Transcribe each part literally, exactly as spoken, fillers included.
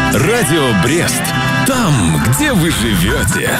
Радио Брест. Там, где вы живете.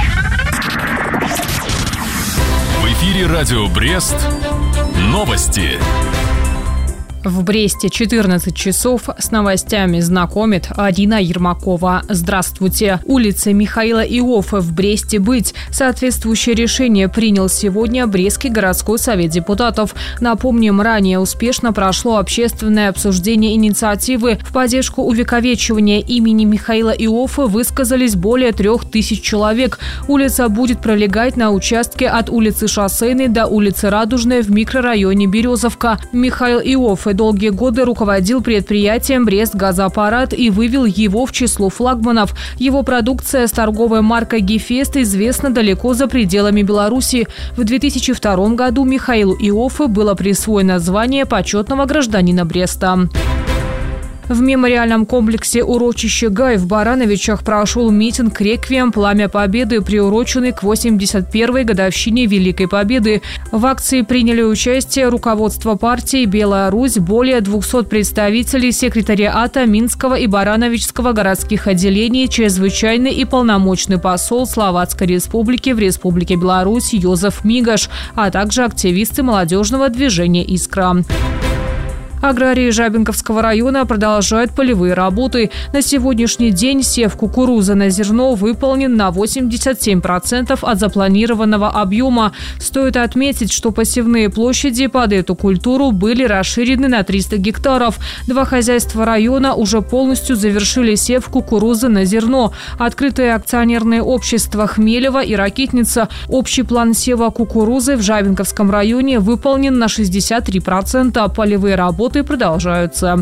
В эфире Радио Брест. Новости. В Бресте четырнадцать часов. С новостями знакомит Арина Ермакова. Здравствуйте. Улица Михаила Иоффе в Бресте быть. Соответствующее решение принял сегодня Брестский городской совет депутатов. Напомним, ранее успешно прошло общественное обсуждение инициативы. В поддержку увековечивания имени Михаила Иоффе высказались более трех тысяч человек. Улица будет пролегать на участке от улицы Шоссейной до улицы Радужной в микрорайоне Березовка. Михаил Иоффе долгие годы руководил предприятием «Брест-газоаппарат» и вывел его в число флагманов. Его продукция с торговой маркой «Гефест» известна далеко за пределами Беларуси. В две тысячи втором году Михаилу Иоффе было присвоено звание почетного гражданина Бреста. В мемориальном комплексе урочище Гай в Барановичах прошел митинг «Реквием. Пламя Победы», приуроченный к восемьдесят первой годовщине Великой Победы. В акции приняли участие руководство партии «Белая Русь», более двухсот представителей секретариата Минского и Барановичского городских отделений, чрезвычайный и полномочный посол Словацкой Республики в Республике Беларусь Йозеф Мигаш, а также активисты молодежного движения «Искра». Аграрии Жабинковского района продолжают полевые работы. На сегодняшний день сев кукурузы на зерно выполнен на восемьдесят семь процентов от запланированного объема. Стоит отметить, что посевные площади под эту культуру были расширены на триста гектаров. Два хозяйства района уже полностью завершили сев кукурузы на зерно. Открытые акционерные общества Хмелева и Ракитница. Общий план сева кукурузы в Жабинковском районе выполнен на шестьдесят три процента. Полевые работы продолжаются.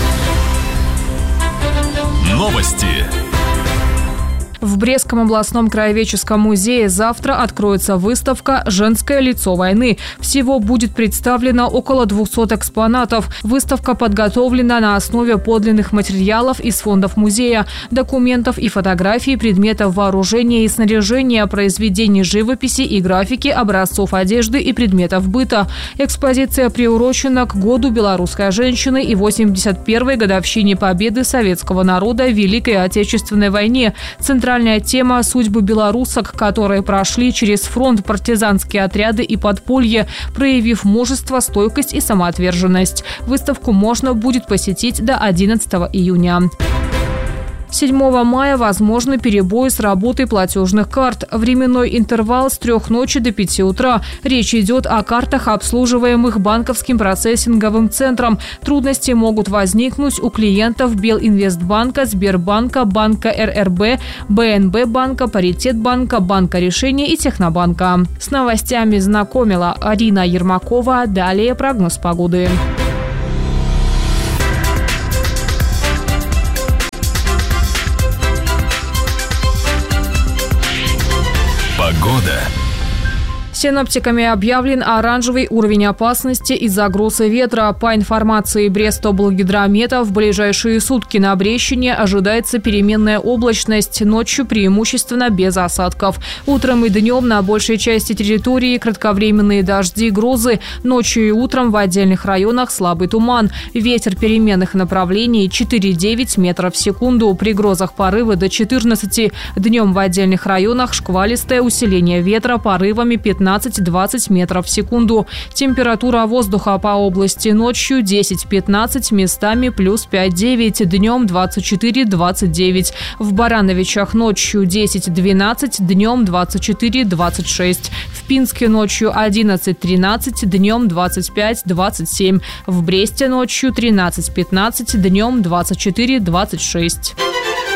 Новости. В Брестском областном краеведческом музее завтра откроется выставка «Женское лицо войны». Всего будет представлено около двухсот экспонатов. Выставка подготовлена на основе подлинных материалов из фондов музея, документов и фотографий, предметов вооружения и снаряжения, произведений живописи и графики, образцов одежды и предметов быта. Экспозиция приурочена к году белорусской женщины и восемьдесят первой годовщине победы советского народа в Великой Отечественной войне. Центральная тема – судьбы белорусок, которые прошли через фронт, партизанские отряды и подполье, проявив мужество, стойкость и самоотверженность. Выставку можно будет посетить до одиннадцатого июня. седьмого мая возможны перебои с работой платежных карт. Временной интервал с трех ночи до пяти утра. Речь идет о картах, обслуживаемых банковским процессинговым центром. Трудности могут возникнуть у клиентов Белинвестбанка, Сбербанка, Банка эр эр бэ, бэ эн бэ банка, Паритетбанка, Банка решения и Технобанка. С новостями знакомила Арина Ермакова. Далее прогноз погоды. Погода. Синоптиками объявлен оранжевый уровень опасности из-за гроз и ветра. По информации Брестоблгидромета, в ближайшие сутки на Брещине ожидается переменная облачность, ночью преимущественно без осадков. Утром и днем на большей части территории кратковременные дожди, грозы. Ночью и утром в отдельных районах слабый туман. Ветер переменных направлений четыре-девять метров в секунду. При грозах порывы до четырнадцати. Днем в отдельных районах шквалистое усиление ветра порывами пятнадцать-двадцать метров в секунду. Температура воздуха по области ночью десять-пятнадцать, местами плюс пять-девять, днем двадцать четыре-двадцать девять. В Барановичах ночью десять-двенадцать, днем двадцать четыре-двадцать шесть. В Пинске ночью одиннадцать-тринадцать, днем двадцать пять-двадцать семь. В Бресте ночью тринадцать-пятнадцать, днем двадцать четыре-двадцать шесть.